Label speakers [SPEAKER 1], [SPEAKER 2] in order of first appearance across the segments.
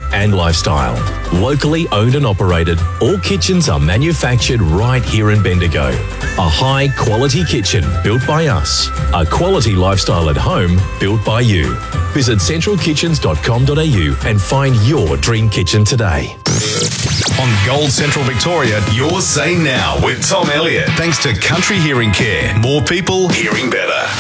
[SPEAKER 1] and lifestyle. Locally owned and operated, all kitchens are manufactured right here in Bendigo. A high-quality kitchen built by us. A quality lifestyle at home built by you. Visit centralkitchens.com.au and find your dream kitchen today.
[SPEAKER 2] On Gold Central Victoria, your Say Now with Tom Elliott. Thanks to Country Hearing Care. More people hearing better.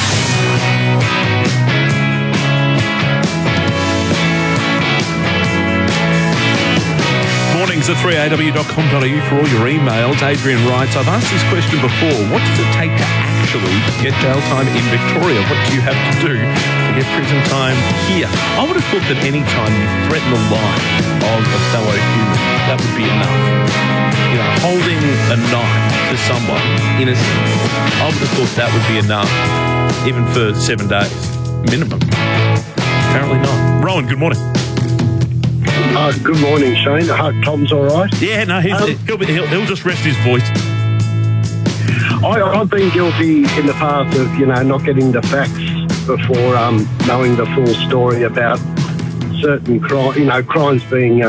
[SPEAKER 3] Mornings at 3aw.com.au for all your emails. Adrian writes, I've asked this question before. What does it take to actually get jail time in Victoria? What do you have to do to get prison time here? I would have thought that any time you threaten the life of a fellow human, that would be enough. You know, holding a knife to someone innocent, I would have thought that would be enough, even for 7 days minimum. Apparently not. Rowan, good morning.
[SPEAKER 4] Good morning, Shane. I hope Tom's all right.
[SPEAKER 3] Yeah, no, he'll just rest his voice.
[SPEAKER 4] I've been guilty in the past of, not getting the facts before knowing the full story about certain crimes being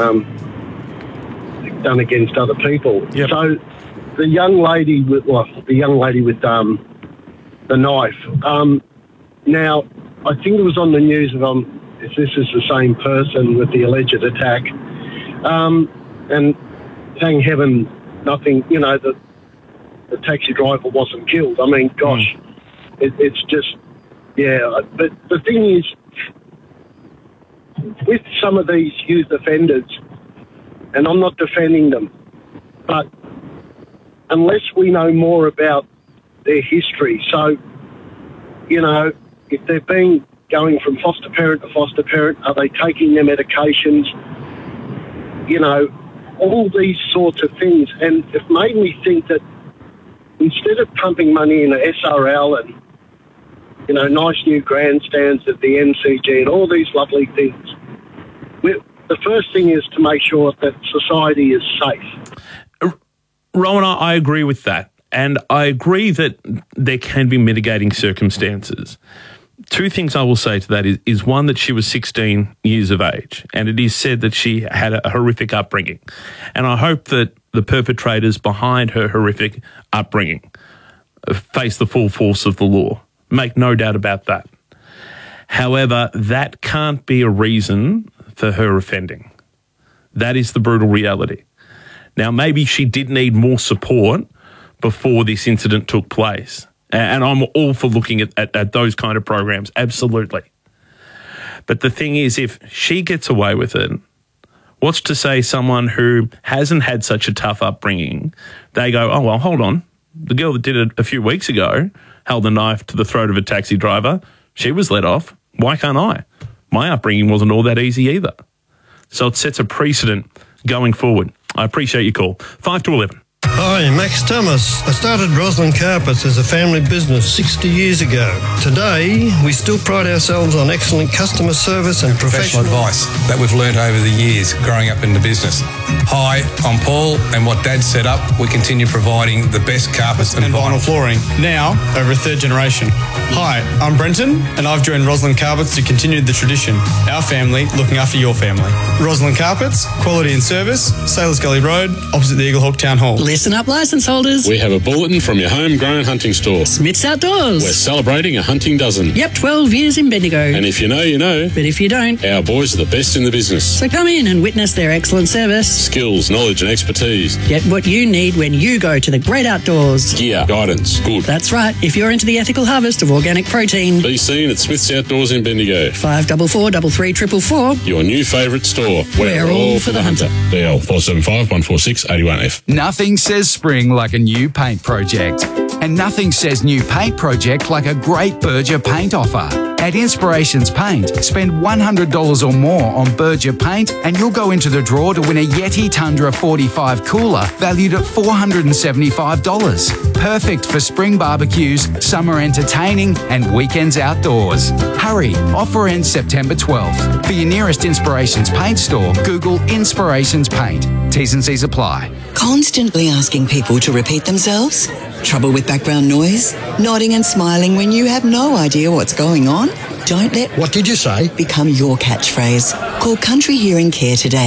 [SPEAKER 4] done against other people.
[SPEAKER 3] Yep.
[SPEAKER 4] So the young lady with the knife. Now, I think it was on the news if this is the same person with the alleged attack. And thank heaven, nothing, the taxi driver wasn't killed. I mean, gosh, it's just, yeah. But the thing is, with some of these youth offenders, and I'm not defending them, but unless we know more about their history, so, if they've been going from foster parent to foster parent, are they taking their medications? All these sorts of things. And it made me think that instead of pumping money into SRL and, nice new grandstands at the MCG and all these lovely things, the first thing is to make sure that society is safe.
[SPEAKER 3] Rowan, I agree with that. And I agree that there can be mitigating circumstances. Two things I will say to that is one, that she was 16 years of age, and it is said that she had a horrific upbringing. And I hope that the perpetrators behind her horrific upbringing face the full force of the law. Make no doubt about that. However, that can't be a reason for her offending. That is the brutal reality. Now, maybe she did need more support before this incident took place. And I'm all for looking at those kind of programs, absolutely. But the thing is, if she gets away with it, what's to say someone who hasn't had such a tough upbringing, they go, oh, well, hold on. The girl that did it a few weeks ago held a knife to the throat of a taxi driver. She was let off. Why can't I? My upbringing wasn't all that easy either. So it sets a precedent going forward. I appreciate your call. 5 to 11.
[SPEAKER 5] Hi, Max Thomas. I started Roslyn Carpets as a family business 60 years ago. Today, we still pride ourselves on excellent customer service and professional
[SPEAKER 6] advice that we've learnt over the years growing up in the business. Hi, I'm Paul, and what Dad set up, we continue providing the best carpets and vinyl flooring, now over a third generation. Hi, I'm Brenton, and I've joined Roslyn Carpets to continue the tradition. Our family looking after your family. Roslyn Carpets, quality and service, Sailors Gully Road, opposite the Eagle Hawk Town Hall.
[SPEAKER 7] Listen up, licence holders.
[SPEAKER 8] We have a bulletin from your homegrown hunting store.
[SPEAKER 7] Smith's Outdoors.
[SPEAKER 8] We're celebrating a hunting dozen.
[SPEAKER 7] Yep, 12 years in Bendigo.
[SPEAKER 8] And if you know, you know.
[SPEAKER 7] But if you don't,
[SPEAKER 8] our boys are the best in the business.
[SPEAKER 7] So come in and witness their excellent service,
[SPEAKER 8] skills, knowledge and expertise.
[SPEAKER 7] Get what you need when you go to the great outdoors.
[SPEAKER 8] Gear, guidance, good.
[SPEAKER 7] That's right. If you're into the ethical harvest of organic protein,
[SPEAKER 8] be seen at Smith's Outdoors in Bendigo.
[SPEAKER 7] 544 33444.
[SPEAKER 8] Your new favourite store.
[SPEAKER 7] We're all for the hunter.
[SPEAKER 8] DL 475 146 81F.
[SPEAKER 9] Nothing says spring like a new paint project. And nothing says new paint project like a great Berger paint offer. At Inspirations Paint, spend $100 or more on Berger paint and you'll go into the draw to win a Yeti Tundra 45 cooler valued at $475. Perfect for spring barbecues, summer entertaining and weekends outdoors. Hurry, offer ends September 12th. For your nearest Inspirations Paint store, Google Inspirations Paint. T's and C's apply.
[SPEAKER 10] Constantly asking people to repeat themselves? Trouble with background noise? Nodding and smiling when you have no idea what's going on? Don't let
[SPEAKER 5] "What did you say?"
[SPEAKER 10] become your catchphrase. Call Country Hearing Care today.